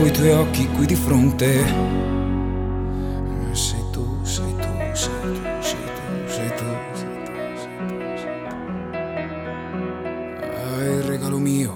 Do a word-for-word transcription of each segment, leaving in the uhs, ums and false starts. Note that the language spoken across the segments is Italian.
i tuoi occhi qui di fronte. Sei tu, sei tu, sei tu, sei tu, sei tu, sei tu, sei tu, sei tu. Hai il regalo mio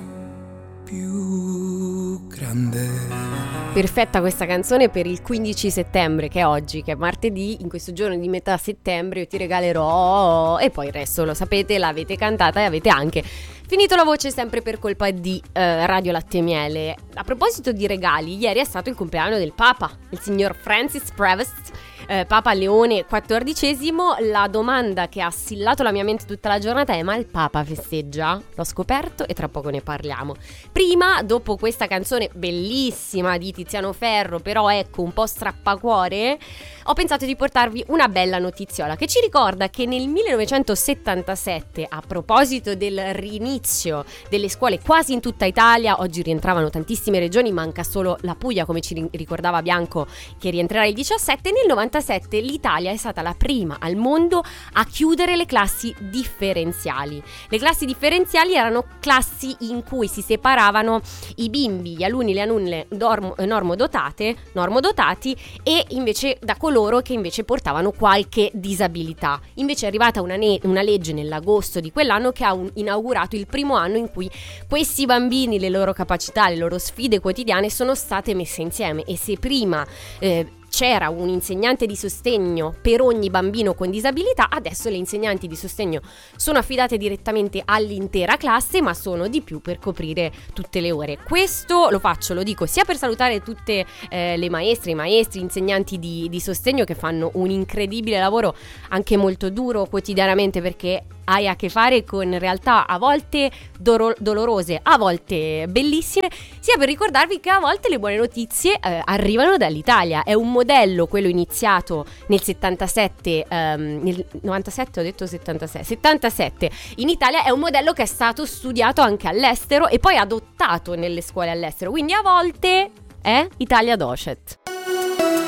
più grande. Perfetta questa canzone per il quindici settembre, che è oggi, che è martedì. In questo giorno di metà settembre io ti regalerò, e poi il resto lo sapete, l'avete cantata e avete anche finito la voce sempre per colpa di eh, Radio Latte e Miele. A proposito di regali, ieri è stato il compleanno del Papa, il signor Francis Prevost, eh, Papa Leone quattordicesimo. La domanda che ha assillato la mia mente tutta la giornata è: ma il Papa festeggia? L'ho scoperto e tra poco ne parliamo. Prima, dopo questa canzone bellissima di Tiziano Ferro, però ecco un po' strappacuore, ho pensato di portarvi una bella notiziola che ci ricorda che nel millenovecentosettantasette, a proposito del rinizio delle scuole quasi in tutta Italia, oggi rientravano tantissime regioni, manca solo la Puglia, come ci ricordava Bianco, che rientrerà il diciassette. Nel novantasette l'Italia è stata la prima al mondo a chiudere le classi differenziali. Le classi differenziali erano classi in cui si separavano i bimbi, gli alunni, le alunne normo, normodotate, normodotati, e invece da coloro che invece portavano qualche disabilità. Invece è arrivata una, ne- una legge nell'agosto di quell'anno che ha un- inaugurato il primo anno in cui questi bambini, le loro capacità, le loro sfide quotidiane sono state messe insieme. E se prima eh, c'era un insegnante di sostegno per ogni bambino con disabilità, adesso le insegnanti di sostegno sono affidate direttamente all'intera classe, ma sono di più per coprire tutte le ore. Questo lo faccio, lo dico, sia per salutare tutte eh, le maestre, i maestri, insegnanti di, di sostegno che fanno un incredibile lavoro, anche molto duro quotidianamente, perché hai a che fare con realtà a volte doro- dolorose, a volte bellissime, sia per ricordarvi che a volte le buone notizie eh, arrivano dall'Italia. È un modello, quello iniziato nel settantasette, ehm, nel novantasette ho detto settantasei, settantasette in Italia, è un modello che è stato studiato anche all'estero e poi adottato nelle scuole all'estero, quindi a volte è Italia docet.